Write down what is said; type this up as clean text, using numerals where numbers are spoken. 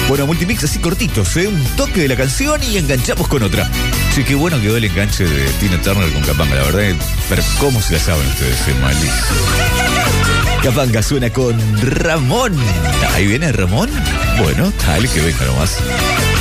Bueno, multimix así cortitos, ¿eh? Un toque de la canción y enganchamos con otra. Sí, qué bueno quedó el enganche de Tina Turner con Capanga, la verdad. Pero ¿cómo se la saben ustedes? Malísimo. Capanga suena con Ramón. ¿Ahí viene Ramón? Bueno, dale que venga nomás.